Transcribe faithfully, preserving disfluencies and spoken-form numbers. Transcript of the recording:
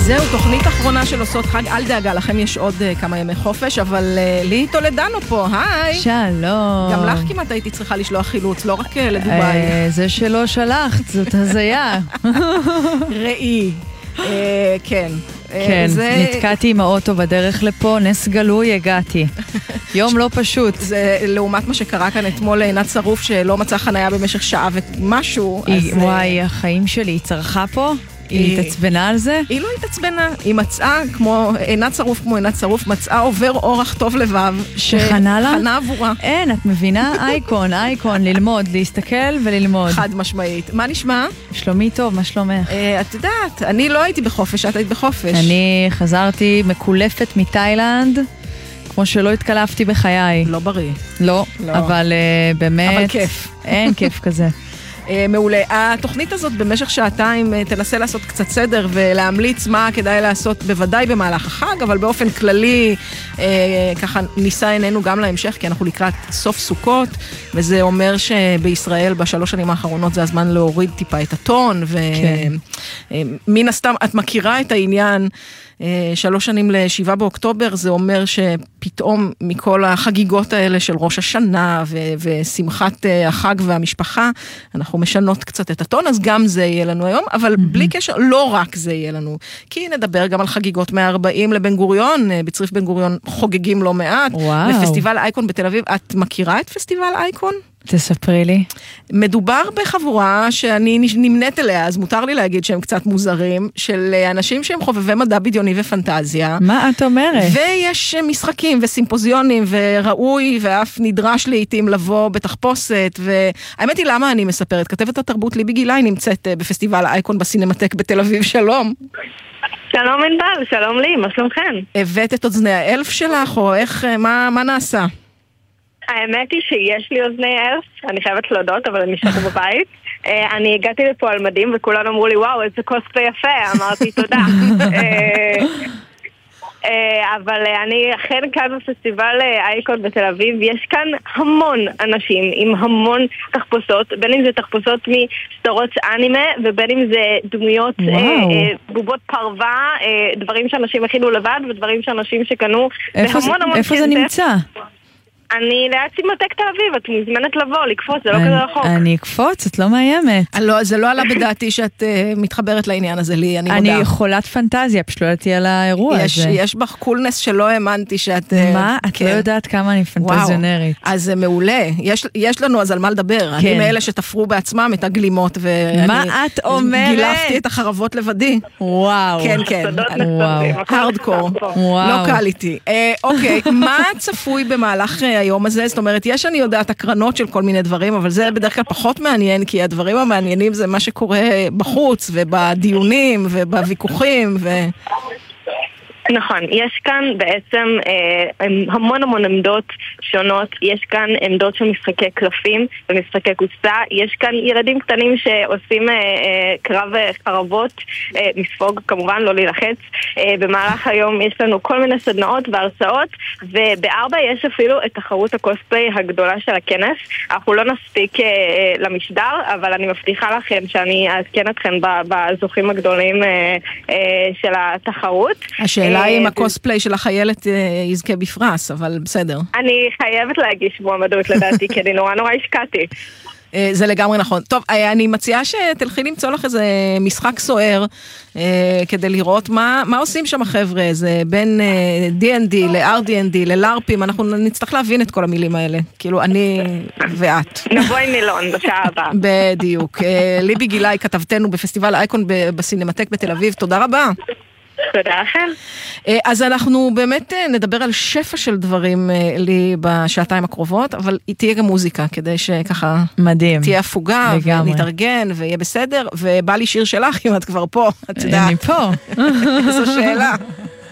זהו, תוכנית אחרונה של עושות חג, אל דאגה, לכם יש עוד uh, כמה ימי חופש, אבל uh, לי טולדנו פה, היי. שלום. גם לך כמעט הייתי צריכה לשלוח חילוץ, לא רק uh, לדוביי. אה, זה שלא שלחת, זאת הזיה. ראי, uh, כן. כן, זה... נתקעתי עם האוטו בדרך לפה, נס גלוי הגעתי. יום לא פשוט. זה לעומת מה שקרה כאן אתמול לעינת שרוף, שלא מצא חניה במשך שעה ומשהו. היא, אז... וואי, החיים שלי, היא צרחה פה? היא התעצבנה על זה? היא לא התעצבנה, היא מצאה, כמו עינת שרוף, כמו עינת שרוף, מצאה עובר אורח טוב לבב, שחנה לה? חנה עבורה. אין, את מבינה? אייקון, אייקון, ללמוד, להסתכל וללמוד. חד משמעית. מה נשמע? שלומי טוב, מה שלומך? את יודעת, אני לא הייתי בחופש, את היית בחופש. אני חזרתי מקולפת מתאילנד, כמו שלא התקלפתי בחיי. לא בריא. לא, אבל באמת... אבל כיף. אין כיף כזה. מעולה. התוכנית הזאת במשך שעתיים תנסה לעשות קצת סדר ולהמליץ מה כדאי לעשות בוודאי במהלך החג, אבל באופן כללי ככה ניסה עינינו גם להמשך, כי אנחנו לקראת סוף סוכות, וזה אומר שבישראל בשלוש שנים האחרונות זה הזמן להוריד טיפה את הטון, ומן הסתם את מכירה את העניין, שלוש שנים לשבעה באוקטובר, זה אומר שפתאום מכל החגיגות האלה של ראש השנה ו- ושמחת החג והמשפחה, אנחנו משנות קצת את הטון, אז גם זה יהיה לנו היום, אבל mm-hmm. בלי קשר, לא רק זה יהיה לנו, כי נדבר גם על חגיגות מאה וארבעים לבן גוריון, בצריף בן גוריון חוגגים לא מעט, וואו. בפסטיבל אייקון בתל אביב. את מכירה את פסטיבל אייקון? תספרי לי. מדובר בחבורה שאני נמנית אליה, אז מותר לי להגיד שהם קצת מוזרים, של אנשים שהם חובבי מדע בדיוני ופנטזיה. מה את אומרת? ויש משחקים וסימפוזיונים, וראוי ואף נדרש לעתים לבוא בתחפושת, והאמת היא למה אני מספרת, כתבת התרבות ליבי גילי נמצאת בפסטיבל אייקון בסינמטק בתל אביב, שלום. שלום ענבל, שלום לי, מה שלומכם? הבאת את אוזני האלף שלך, או איך, מה, מה נעשה? האמת היא שיש לי אוזני אלף, אני חייבת להודות, אבל אני נשארת בבית. אני הגעתי לפה על מדים וכולם אמרו לי, וואו, איזה קוספליי יפה, אמרתי תודה. אבל אני אכן כאן בפסטיבל אייקון בתל אביב, יש כאן המון אנשים עם המון תחפושות, בין אם זה תחפושות מסדרות אנימה, ובין אם זה דמויות בובות פרווה, דברים שאנשים הכינו לבד, ודברים שאנשים שקנו בהמון המון... איפה זה נמצא? אני ליד סינמטק תל אביב, את מוזמנת לבוא, לקפוץ, זה לא כזה רחוק. אני אקפוץ, את לא מאיימת. זה לא עלה בדעתי שאת מתחברת לעניין הזה לי, אני מודה. אני חולת פנטזיה, פשוט לא ידעתי על האירוע הזה. יש בך קולנס שלא האמנתי שאת... מה? את לא יודעת כמה אני פנטזיונרית. אז זה מעולה. יש לנו אז על מה לדבר. אני מאלה שתפרו בעצמם את הגלימות, מה את אומרת? גילפתי את החרבות לבדי. וואו. כן, כן. הארדקור. לא קל איתי. אוקיי, מה צפוי במהלך היום הזה? זאת אומרת, יש אני יודעת הקרנות של כל מיני דברים, אבל זה בדרך כלל פחות מעניין, כי הדברים המעניינים זה מה שקורה בחוץ, ובדיונים, ובוויכוחים, ו... נכון, יש כאן בעצם אה, המון המון עמדות שונות, יש כאן עמדות של משחקי קלפים ומשחקי קוסה, יש כאן ילדים קטנים שעושים אה, אה, קרב חרבות, אה, מספוג כמובן, לא להילחץ. אה, במהלך היום יש לנו כל מיני סדנאות והרצאות, ובארבע יש אפילו את תחרות הקוספליי הגדולה של הכנס. אנחנו לא נספיק אה, אה, למשדר, אבל אני מבטיחה לכם שאני אעדכן אתכם בזוכים הגדולים אה, אה, של התחרות. השאלה אולי עם הקוספליי של החיילת יזכה בפרס, אבל בסדר. אני חייבת להגיש מועמדות לדעתי, כי אני נורא נורא השקעתי. זה לגמרי נכון. טוב, אני מציעה שתלכי למצוא לך איזה משחק סוער, כדי לראות מה, מה עושים שם החבר'ה, זה בין די אנד די ל-אר די אנד די ללארפים, אנחנו נצטרך להבין את כל המילים האלה. כאילו, אני ואת. נבוא עם מילון בשעה הבאה. בדיוק. ליבי גילי, כתבתנו בפסטיבל אייקון בסינמטק בתל אביב, תודה רבה. תודה לכם. אז אנחנו באמת נדבר על שפע של דברים לי בשעתיים הקרובות, אבל תהיה גם מוזיקה, כדי שככה מדהים. תהיה הפוגה, ונתארגן, ויהיה בסדר, ובא לי שיר שלך אם את כבר פה, את יודעת. אני פה. איזו שאלה.